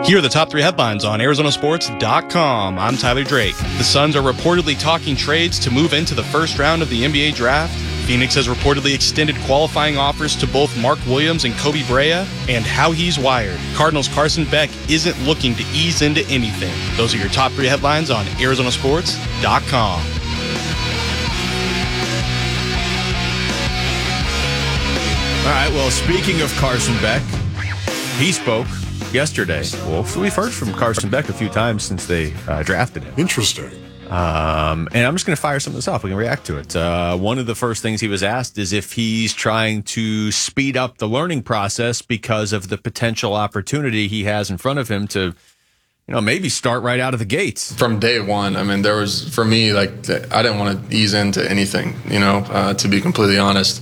Here are the top 3 headlines on ArizonaSports.com. I'm Tyler Drake. The Suns are reportedly talking trades to move into the first round of the NBA draft. Phoenix has reportedly extended qualifying offers to both Mark Williams and Kobe Brea, and how he's wired. Cardinals' Carson Beck isn't looking to ease into anything. Those are your top 3 headlines on ArizonaSports.com. All right, well, speaking of Carson Beck, he spoke yesterday. Well, so we've heard from Carson Beck a few times since they drafted him. Interesting. And I'm just going to fire some of this off. We can react to it. One of the first things he was asked is if he's trying to speed up the learning process because of the potential opportunity he has in front of him to, maybe start right out of the gates. From day one, I mean, there was, for me, I didn't want to ease into anything, to be completely honest.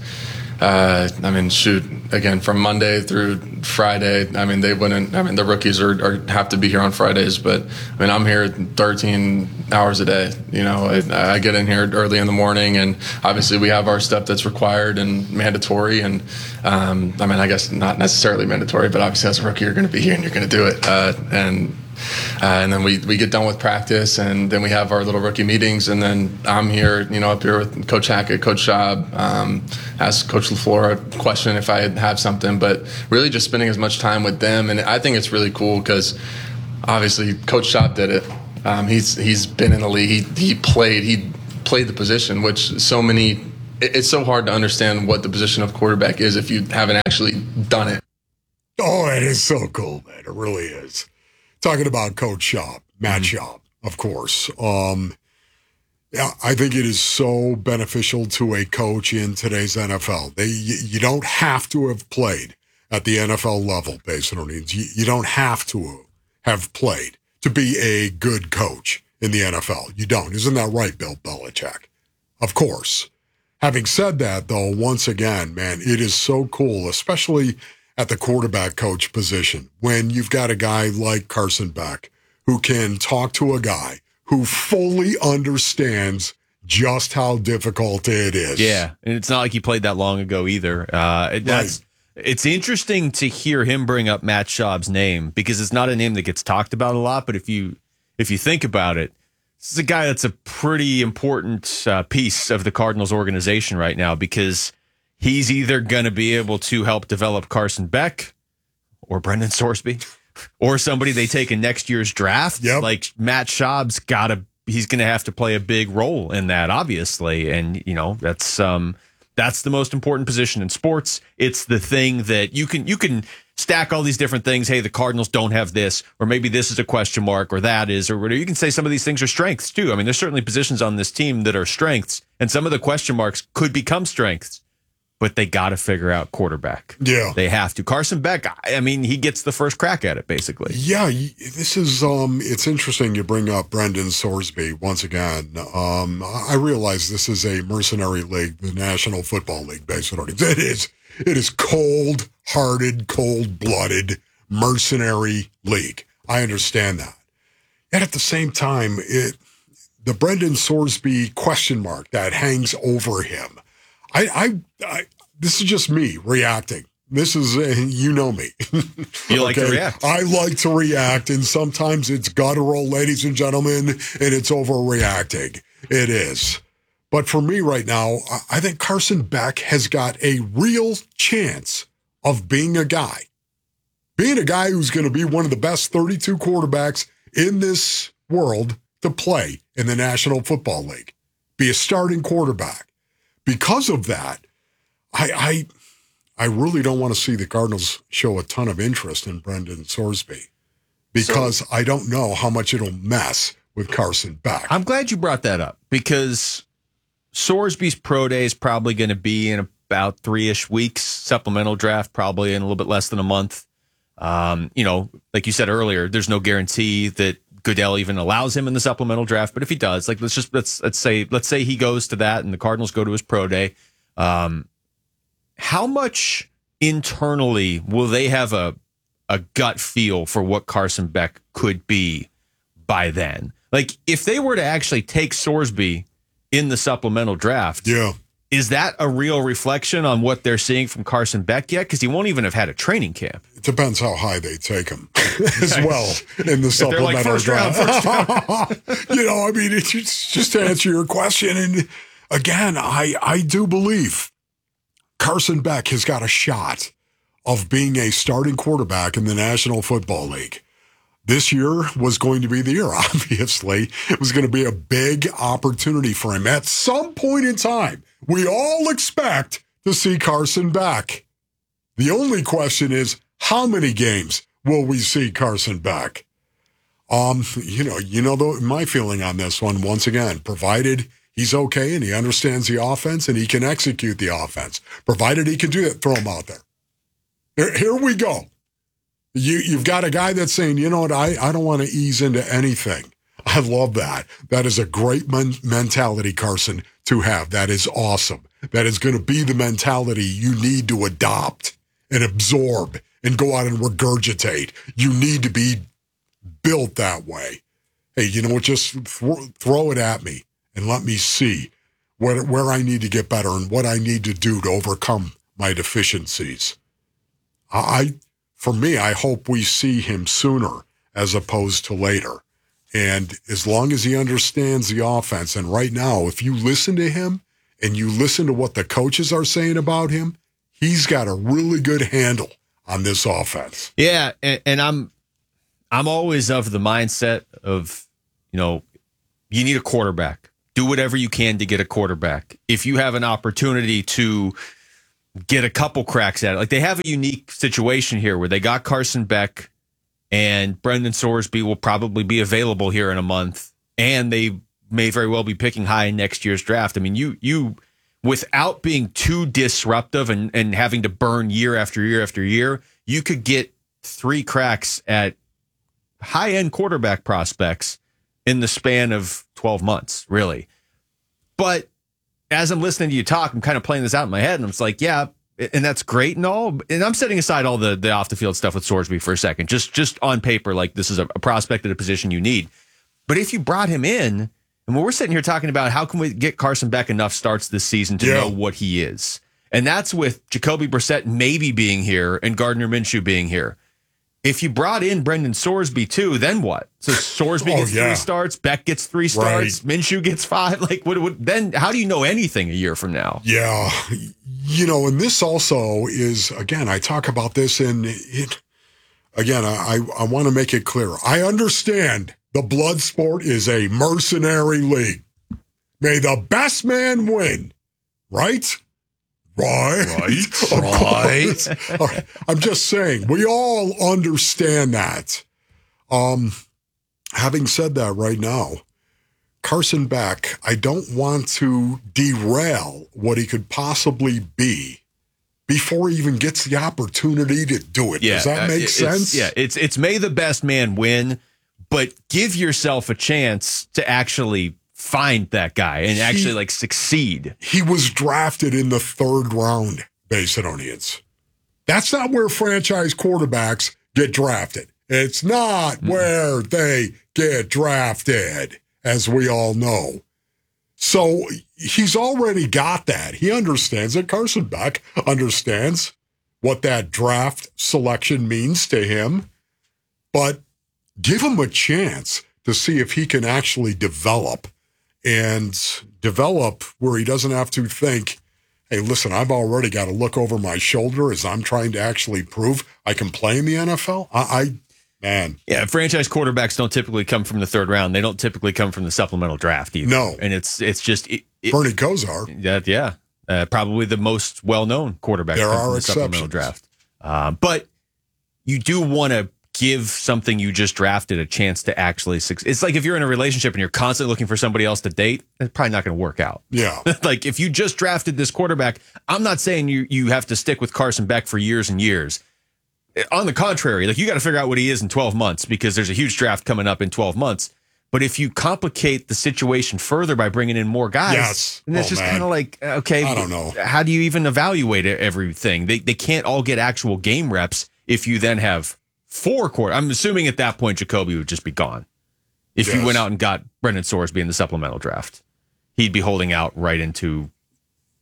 Again, from Monday through Friday, the rookies have to be here on Fridays, but I'm here 13 hours a day. I get in here early in the morning, and obviously we have our stuff that's required and mandatory, and I guess not necessarily mandatory, but obviously as a rookie you're going to be here and you're going to do it, and then we get done with practice, and then we have our little rookie meetings, and then I'm here, up here with Coach Hackett, Coach Schaub, ask Coach LaFleur a question if I have something, but really just spending as much time with them. And I think it's really cool because obviously Coach Schaub did it. He's been in the league. He played the position, which it's so hard to understand what the position of quarterback is if you haven't actually done it. Oh, it is so cool, man. It really is. Talking about Coach Schaub, Matt Schaub, of course. I think it is so beneficial to a coach in today's NFL. You don't have to have played at the NFL level, basically. You don't have to have played to be a good coach in the NFL. You don't. Isn't that right, Bill Belichick? Of course. Having said that, though, once again, man, it is so cool, especially at the quarterback coach position, when you've got a guy like Carson Beck who can talk to a guy who fully understands just how difficult it is. Yeah, and it's not like he played that long ago either. It's interesting to hear him bring up Matt Schaub's name because it's not a name that gets talked about a lot, but if you think about it, this is a guy that's a pretty important piece of the Cardinals organization right now because he's either going to be able to help develop Carson Beck or Brendan Sorsby or somebody they take in next year's draft. Yep. Like Matt Schaub's he's going to have to play a big role in that, obviously. And, that's the most important position in sports. It's the thing that you can stack all these different things. Hey, the Cardinals don't have this, or maybe this is a question mark, or that is, or whatever. You can say some of these things are strengths too. There's certainly positions on this team that are strengths, and some of the question marks could become strengths. But they got to figure out quarterback. Yeah. They have to. Carson Beck, he gets the first crack at it, basically. Yeah, this is, it's interesting you bring up Brendan Sorsby once again. I realize this is a mercenary league, the National Football League, basically. It is cold-hearted, cold-blooded, mercenary league. I understand that. Yet at the same time, the Brendan Sorsby question mark that hangs over him, this is just me reacting. This is, you know me. You like to react. I like to react, and sometimes it's guttural, ladies and gentlemen, and it's overreacting. It is. But for me right now, I think Carson Beck has got a real chance of being a guy who's going to be one of the best 32 quarterbacks in this world to play in the National Football League, be a starting quarterback. Because of that, I really don't want to see the Cardinals show a ton of interest in Brendan Sorsby because I don't know how much it'll mess with Carson Beck. I'm glad you brought that up because Sorsby's pro day is probably going to be in about 3-ish weeks. Supplemental draft probably in a little bit less than a month. Like you said earlier, there's no guarantee that Goodell even allows him in the supplemental draft, but if he does, let's say he goes to that and the Cardinals go to his pro day, how much internally will they have a gut feel for what Carson Beck could be by then? Like if they were to actually take Sorsby in the supplemental draft, Is that a real reflection on what they're seeing from Carson Beck yet? Because he won't even have had a training camp. It depends how high they take him as well in the supplemental like first draft. round. I mean, it's just to answer your question. And again, I do believe Carson Beck has got a shot of being a starting quarterback in the National Football League. This year was going to be the year, obviously. It was going to be a big opportunity for him. At some point in time, we all expect to see Carson Beck. The only question is, how many games will we see Carson Beck? My feeling on this one, once again, provided he's okay and he understands the offense and he can execute the offense, provided he can do it, throw him out there. Here we go. You've got a guy that's saying, you know what, I don't want to ease into anything. I love that. That is a great mentality, Carson, to have. That is awesome. That is going to be the mentality you need to adopt and absorb and go out and regurgitate. You need to be built that way. Hey, you know what, just throw it at me and let me see where I need to get better and what I need to do to overcome my deficiencies. For me, I hope we see him sooner as opposed to later. And as long as he understands the offense, and right now, if you listen to him and you listen to what the coaches are saying about him, he's got a really good handle on this offense. Yeah, and I'm always of the mindset of, you need a quarterback. Do whatever you can to get a quarterback. If you have an opportunity to get a couple cracks at it. Like, they have a unique situation here where they got Carson Beck and Brendan Sorsby will probably be available here in a month, and they may very well be picking high in next year's draft. I mean, you without being too disruptive and having to burn year after year after year, you could get 3 cracks at high-end quarterback prospects in the span of 12 months, really. But as I'm listening to you talk, I'm kind of playing this out in my head, and I'm just like, yeah, and that's great and all. And I'm setting aside all the off-the-field stuff with Sorsby for a second. Just on paper, like, this is a prospect at a position you need. But if you brought him in, and when we're sitting here talking about how can we get Carson Beck enough starts this season to know what he is, and that's with Jacoby Brissett maybe being here and Gardner Minshew being here. If you brought in Brendan Sorsby too, then what? So Sorsby gets 3 starts, Beck gets 3 starts, right. Minshew gets 5. Like, then how do you know anything a year from now? Yeah. And this also is, again, I talk about this I want to make it clear. I understand the blood sport is a mercenary league. May the best man win, right? Right. I'm just saying, we all understand that. Having said that right now, Carson Beck, I don't want to derail what he could possibly be before he even gets the opportunity to do it. Does that make sense? It's may the best man win, but give yourself a chance to actually find that guy and actually succeed. He was drafted in the 3rd round, Basinonians. That's not where franchise quarterbacks get drafted. It's not where they get drafted, as we all know. So he's already got that. He understands it. Carson Beck understands what that draft selection means to him. But give him a chance to see if he can actually develop where he doesn't have to think, hey, listen, I've already got to look over my shoulder as I'm trying to actually prove I can play in the NFL. Franchise quarterbacks don't typically come from the 3rd round. They don't typically come from the supplemental draft either. No. And it's just... Bernie Kosar. Probably the most well-known quarterback there from are the exceptions. Supplemental draft. But you do want to give something you just drafted a chance to actually succeed. It's like if you're in a relationship and you're constantly looking for somebody else to date, it's probably not going to work out. Yeah. Like, if you just drafted this quarterback, I'm not saying you have to stick with Carson Beck for years and years. On the contrary, you got to figure out what he is in 12 months because there's a huge draft coming up in 12 months. But if you complicate the situation further by bringing in more guys, then it's kind of like, okay, I don't know. How do you even evaluate everything? They can't all get actual game reps if you then have 4 quarters. I'm assuming at that point, Jacoby would just be gone. If you went out and got Brendan Sorsby in the supplemental draft, he'd be holding out right into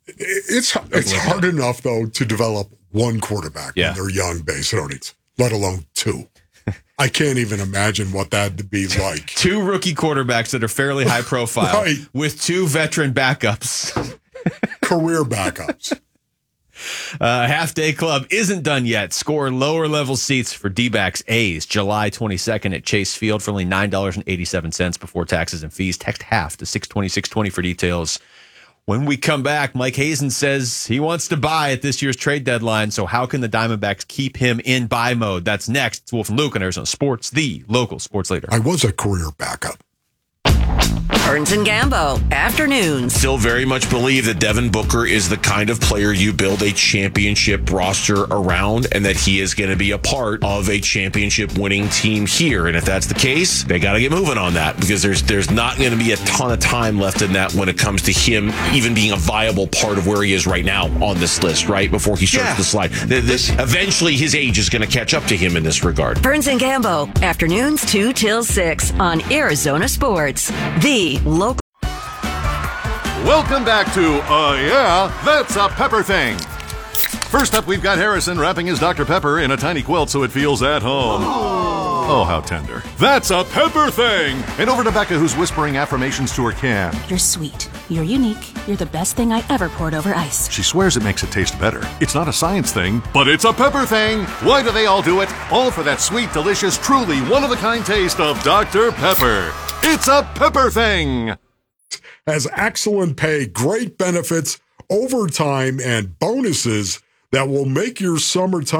It's hard enough, though, to develop one quarterback when they're young, Bay Sidonians, let alone two. I can't even imagine what that'd be like. 2 rookie quarterbacks that are fairly high profile Right. with 2 veteran backups. Career backups. Half Day Club isn't done yet. Score lower level seats for D-backs A's July 22nd at Chase Field for only $9.87 before taxes and fees. Text half to 620-620 for details. When we come back, Mike Hazen says he wants to buy at this year's trade deadline. So how can the Diamondbacks keep him in buy mode? That's next. It's Wolf and Luke on Arizona Sports, the local sports leader. I was a career backup. Burns and Gambo, afternoons. Still very much believe that Devin Booker is the kind of player you build a championship roster around and that he is going to be a part of a championship winning team here. And if that's the case, they got to get moving on that because there's not going to be a ton of time left in that when it comes to him even being a viable part of where he is right now on this list, right? Before he starts to slide. Eventually his age is going to catch up to him in this regard. Burns and Gambo, afternoons 2 till 6 on Arizona Sports, the local. Welcome back to Yeah, That's a Pepper Thing. First up, we've got Harrison wrapping his Dr. Pepper in a tiny quilt so it feels at home. Oh, how tender. That's a Pepper Thing. And over to Becca, who's whispering affirmations to her can. You're sweet. You're unique. You're the best thing I ever poured over ice. She swears it makes it taste better. It's not a science thing, but it's a Pepper Thing. Why do they all do it? All for that sweet, delicious, truly one-of-a-kind taste of Dr. Pepper. It's a Pepper Thing. Has excellent pay, great benefits, overtime, and bonuses that will make your summertime